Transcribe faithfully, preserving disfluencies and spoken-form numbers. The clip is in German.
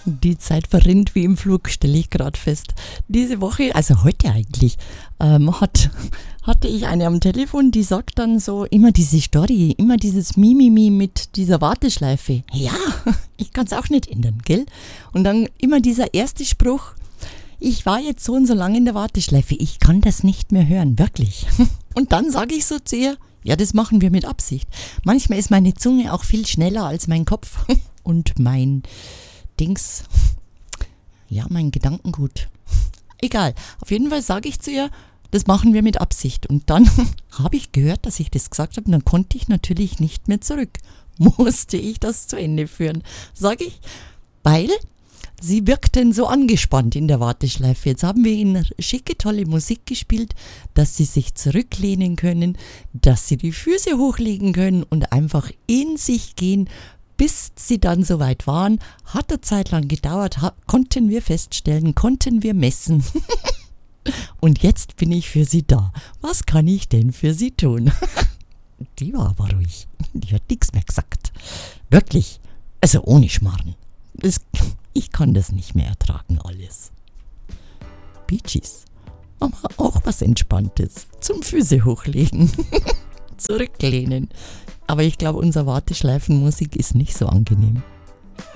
Die Zeit verrinnt wie im Flug, stelle ich gerade fest. Diese Woche, also heute eigentlich, ähm, hat, hatte ich eine am Telefon, die sagt dann so immer diese Story, immer dieses Mimimi mit dieser Warteschleife. Ja, ich kann es auch nicht ändern, gell? Und dann immer dieser erste Spruch, ich war jetzt so und so lange in der Warteschleife, ich kann das nicht mehr hören, wirklich. Und dann sage ich so zu ihr, ja, das machen wir mit Absicht. Manchmal ist meine Zunge auch viel schneller als mein Kopf und mein Dings, ja, mein Gedankengut. Egal, auf jeden Fall sage ich zu ihr, das machen wir mit Absicht. Und dann habe ich gehört, dass ich das gesagt habe und dann konnte ich natürlich nicht mehr zurück. Musste ich das zu Ende führen, sage ich, weil sie wirkten so angespannt in der Warteschleife. Jetzt haben wir ihnen schicke, tolle Musik gespielt, dass sie sich zurücklehnen können, dass sie die Füße hochlegen können und einfach in sich gehen. Bis sie dann soweit waren, hat eine Zeit lang gedauert, ha- konnten wir feststellen, konnten wir messen. Und jetzt bin ich für sie da. Was kann ich denn für sie tun? Die war aber ruhig. Die hat nichts mehr gesagt. Wirklich. Also ohne Schmarrn. Das, ich kann das nicht mehr ertragen alles. Bee Gees. Aber auch was Entspanntes. Zum Füße hochlegen. Zurücklehnen. Aber ich glaube, unsere Warteschleifenmusik ist nicht so angenehm.